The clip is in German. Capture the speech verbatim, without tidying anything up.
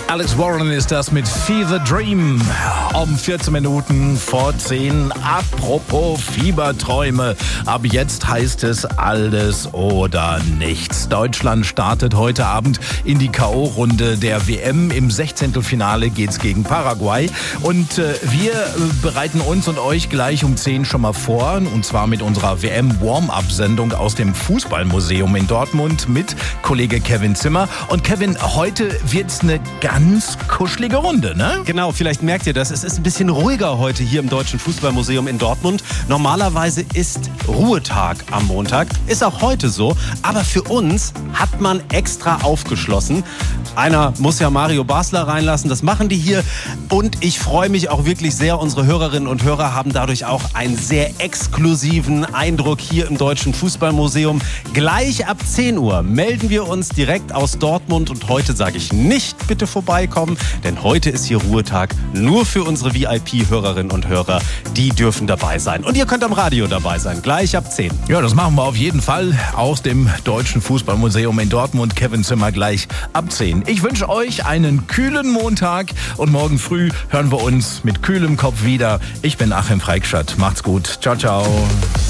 Alex Warren ist das mit Fever Dream. Um vierzehn Minuten vor zehn. Apropos Fieberträume. Ab jetzt heißt es alles oder nichts. Deutschland startet heute Abend in die K O-Runde der W M. Im Sechzehntelfinale geht's gegen Paraguay. Und äh, wir bereiten uns und euch gleich um zehn schon mal vor. Und zwar mit unserer W M-Warm-Up-Sendung aus dem Fußballmuseum in Dortmund mit Kollege Kevin Zimmer. Und Kevin, heute wird's eine ganz kuschelige Runde, ne? Genau, vielleicht merkt ihr das. Es ist ein bisschen ruhiger heute hier im Deutschen Fußballmuseum in Dortmund. Normalerweise ist Ruhetag am Montag. Ist auch heute so. Aber für uns hat man extra aufgeschlossen. Einer muss ja Mario Basler reinlassen. Das machen die hier. Und ich freue mich auch wirklich sehr. Unsere Hörerinnen und Hörer haben dadurch auch einen sehr exklusiven Eindruck hier im Deutschen Fußballmuseum. Gleich ab zehn Uhr melden wir uns direkt aus Dortmund. Und heute sage ich nicht, bitte vorbeikommen, denn heute ist hier Ruhetag nur für unsere V I P-Hörerinnen und Hörer. Die dürfen dabei sein. Und ihr könnt am Radio dabei sein, gleich ab zehn. Ja, das machen wir auf jeden Fall aus dem Deutschen Fußballmuseum in Dortmund. Kevin Zimmer gleich ab zehn. Ich wünsche euch einen kühlen Montag und morgen früh hören wir uns mit kühlem Kopf wieder. Ich bin Achim Freikstadt. Macht's gut. Ciao, ciao.